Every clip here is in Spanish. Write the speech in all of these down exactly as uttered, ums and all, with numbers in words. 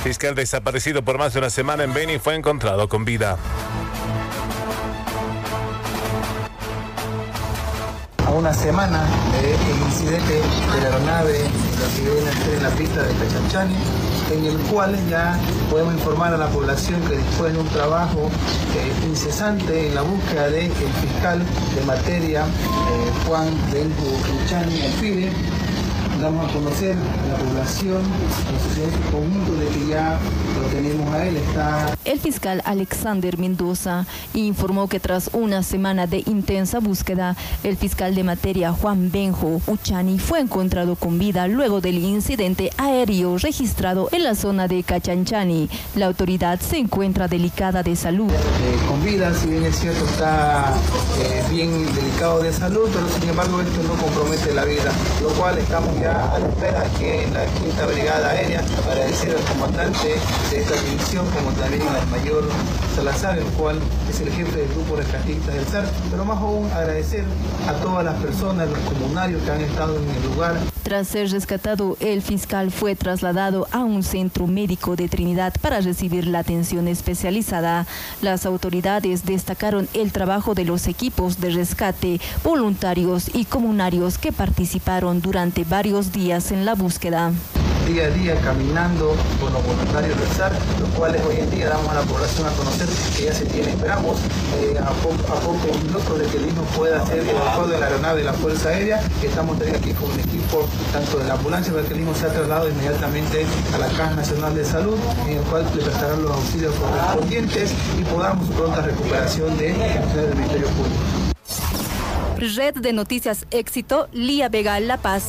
Fiscal desaparecido por más de una semana en Beni fue encontrado con vida. A una semana del incidente de la aeronave que viene a hacer en la pista de Cachanchani, en el cual ya podemos informar a la población que después de un trabajo eh, incesante en la búsqueda del fiscal de materia, eh, Juan Benjo Uchani Alfide, damos a conocer a la población, a la sociedad en su conjunto, de que ya lo tenemos a él. Está... El fiscal Alexander Mendoza informó que tras una semana de intensa búsqueda, el fiscal de materia Juan Benjo Uchani fue encontrado con vida luego del incidente aéreo registrado en la zona de Cachanchani. La autoridad se encuentra delicada de salud. Eh, con vida, si bien es cierto, está eh, bien delicado de salud, pero sin embargo esto no compromete la vida, lo cual estamos ya a la espera que la quinta Brigada Aérea, agradecer al comandante de esta división, como también al mayor Salazar, el cual es el jefe del grupo rescatistas del S A R, pero más aún agradecer a todas las personas, los comunarios que han estado en el lugar. Tras ser rescatado, el fiscal fue trasladado a un centro médico de Trinidad para recibir la atención especializada. Las autoridades destacaron el trabajo de los equipos de rescate, voluntarios y comunarios que participaron durante varios días en la búsqueda. Día a día caminando con los voluntarios del S A R, los cuales hoy en día damos a la población a conocer que ya se tiene, esperamos eh, a, poco, a pocos minutos de que el mismo pueda ser evacuado de la aeronave de la Fuerza Aérea, que estamos también aquí con un equipo tanto de la ambulancia, para que el mismo sea trasladado inmediatamente a la Caja Nacional de Salud, en el cual le prestarán los auxilios correspondientes y podamos su pronta recuperación de funcionarios del Ministerio Público. Red de Noticias Éxito, Lía Vega, La Paz.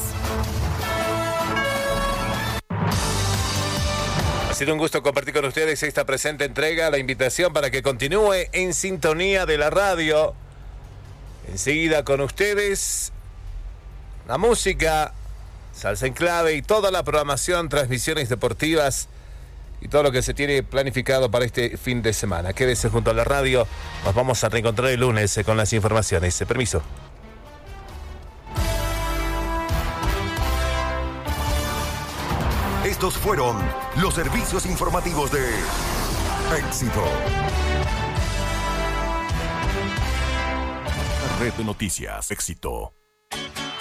Ha sido un gusto compartir con ustedes esta presente entrega, la invitación para que continúe en sintonía de la radio. Enseguida con ustedes, la música, salsa en clave y toda la programación, transmisiones deportivas y todo lo que se tiene planificado para este fin de semana. Quédese junto a la radio, nos vamos a reencontrar el lunes con las informaciones. Permiso. Estos fueron los servicios informativos de Éxito. Red de Noticias Éxito.